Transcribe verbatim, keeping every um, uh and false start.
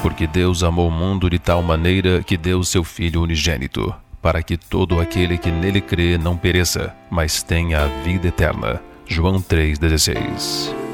Porque Deus amou o mundo de tal maneira que deu seu Filho unigênito, para que todo aquele que nele crê não pereça, mas tenha a vida eterna. João três, dezesseis.